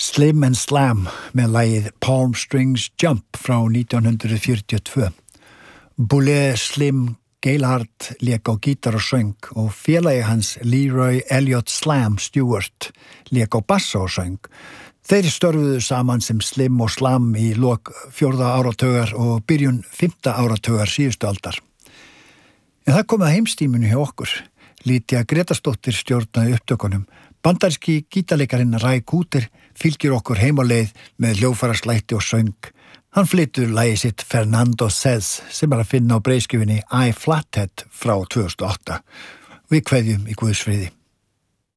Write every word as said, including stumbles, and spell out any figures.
Slim and Slam með lagið Palm Strings Jump frá nítján hundruð fjörutíu og tvö. Boulez Slim Gaillard lék á gítar og söng og félagi hans Leroy Elliott Slam Stewart lék á bassa og söng. Þeir störfuðu saman sem Slim og Slam í lok fjórða áratugar og byrjun fimmta áratugar síðustu aldar. En það kom að heimstíminu hjá okkur. Lítja Gretarsdóttir stjórnaði upptökunum. Bandaríski gítarleikarinn Ray Cooder fylgir okkur heim á leið með hljóðfæraslætti og söng. Hann flytur lagið sitt Fernando Says sem er að finna á breiðskjöfinni I Flathead frá tvö þúsund og átta. Við kveðjum í Guðs friði.